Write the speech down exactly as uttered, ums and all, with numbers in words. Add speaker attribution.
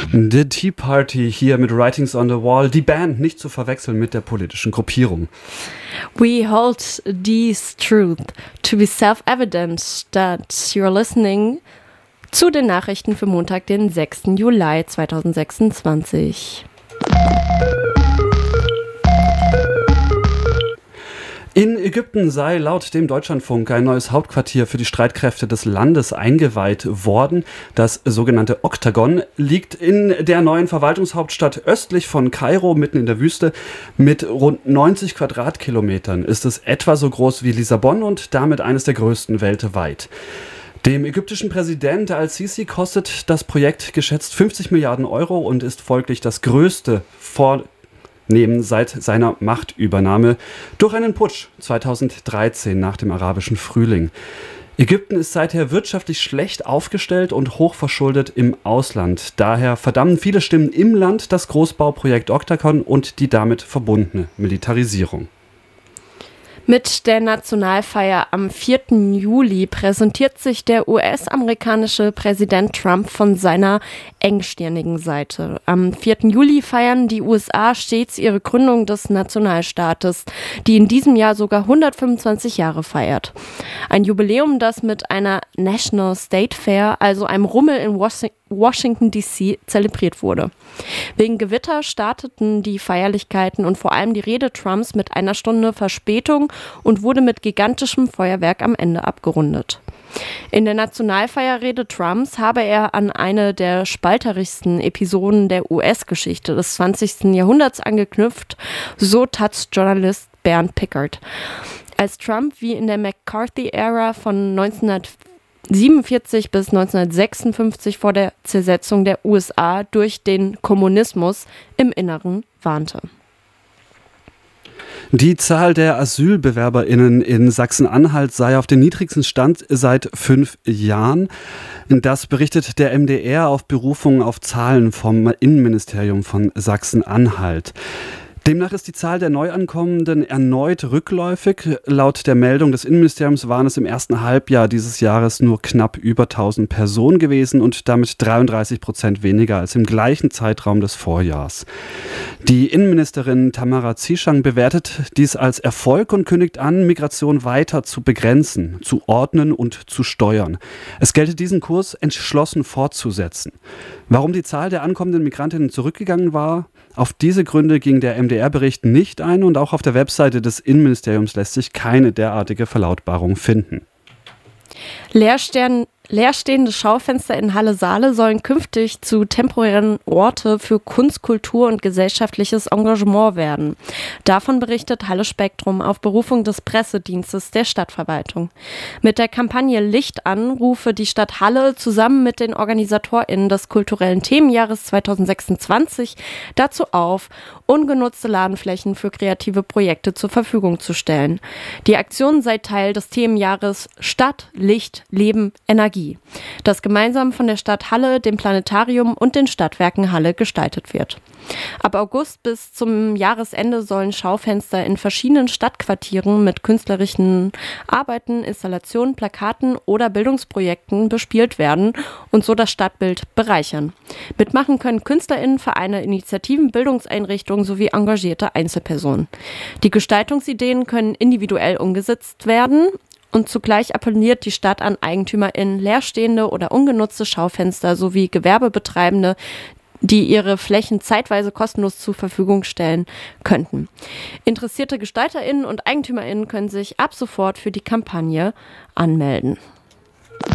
Speaker 1: The Tea Party hier mit Writings on the Wall, die Band nicht zu verwechseln mit der politischen Gruppierung.
Speaker 2: We hold these truths to be self-evident that you're listening zu den Nachrichten für Montag, den sechsten Juli zweitausendsechsundzwanzig.
Speaker 1: In Ägypten sei laut dem Deutschlandfunk ein neues Hauptquartier für die Streitkräfte des Landes eingeweiht worden. Das sogenannte Oktagon liegt in der neuen Verwaltungshauptstadt östlich von Kairo, mitten in der Wüste. Mit rund neunzig Quadratkilometern ist es etwa so groß wie Lissabon und damit eines der größten weltweit. Dem ägyptischen Präsident al-Sisi kostet das Projekt geschätzt fünfzig Milliarden Euro und ist folglich das größte vor Nehmen seit seiner Machtübernahme durch einen Putsch zweitausenddreizehn nach dem arabischen Frühling. Ägypten ist seither wirtschaftlich schlecht aufgestellt und hochverschuldet im Ausland. Daher verdammen viele Stimmen im Land das Großbauprojekt Oktagon und die damit verbundene Militarisierung.
Speaker 2: Mit der Nationalfeier am vierten Juli präsentiert sich der U S-amerikanische Präsident Trump von seiner engstirnigen Seite. Am vierten Juli feiern die U S A stets ihre Gründung des Nationalstaates, die in diesem Jahr sogar hundertfünfundzwanzig Jahre feiert. Ein Jubiläum, das mit einer National State Fair, also einem Rummel in Washington D C, zelebriert wurde. Wegen Gewitter starteten die Feierlichkeiten und vor allem die Rede Trumps mit einer Stunde Verspätung und wurde mit gigantischem Feuerwerk am Ende abgerundet. In der Nationalfeierrede Trumps habe er an eine der spalterischsten Episoden der U S-Geschichte des zwanzigsten Jahrhunderts angeknüpft, so Taz-Journalist Bernd Pickard. Als Trump wie in der McCarthy-Ära von neunzehnhundertsiebenundvierzig bis neunzehnhundertsechsundfünfzig vor der Zersetzung der U S A durch den Kommunismus im Inneren warnte.
Speaker 1: Die Zahl der AsylbewerberInnen in Sachsen-Anhalt sei auf dem niedrigsten Stand seit fünf Jahren. Das berichtet der M D R auf Berufung auf Zahlen vom Innenministerium von Sachsen-Anhalt. Demnach ist die Zahl der Neuankommenden erneut rückläufig. Laut der Meldung des Innenministeriums waren es im ersten Halbjahr dieses Jahres nur knapp über tausend Personen gewesen und damit dreiunddreißig Prozent weniger als im gleichen Zeitraum des Vorjahrs. Die Innenministerin Tamara Zieschang bewertet dies als Erfolg und kündigt an, Migration weiter zu begrenzen, zu ordnen und zu steuern. Es gelte diesen Kurs entschlossen fortzusetzen. Warum die Zahl der ankommenden Migrantinnen zurückgegangen war? Auf diese Gründe ging der M D R-Bericht nicht ein und auch auf der Webseite des Innenministeriums lässt sich keine derartige Verlautbarung finden.
Speaker 2: Leerstern Leerstehende Schaufenster in Halle-Saale sollen künftig zu temporären Orte für Kunst, Kultur und gesellschaftliches Engagement werden. Davon berichtet Halle Spektrum auf Berufung des Pressedienstes der Stadtverwaltung. Mit der Kampagne Licht an rufe die Stadt Halle zusammen mit den OrganisatorInnen des kulturellen Themenjahres zweitausendsechsundzwanzig dazu auf, ungenutzte Ladenflächen für kreative Projekte zur Verfügung zu stellen. Die Aktion sei Teil des Themenjahres Stadt, Licht, Leben, Energie, das gemeinsam von der Stadt Halle, dem Planetarium und den Stadtwerken Halle gestaltet wird. Ab August bis zum Jahresende sollen Schaufenster in verschiedenen Stadtquartieren mit künstlerischen Arbeiten, Installationen, Plakaten oder Bildungsprojekten bespielt werden und so das Stadtbild bereichern. Mitmachen können KünstlerInnen, Vereine, Initiativen, Bildungseinrichtungen sowie engagierte Einzelpersonen. Die Gestaltungsideen können individuell umgesetzt werden. Und zugleich appelliert die Stadt an EigentümerInnen, leerstehende oder ungenutzte Schaufenster sowie Gewerbebetreibende, die ihre Flächen zeitweise kostenlos zur Verfügung stellen könnten. Interessierte GestalterInnen und EigentümerInnen können sich ab sofort für die Kampagne anmelden.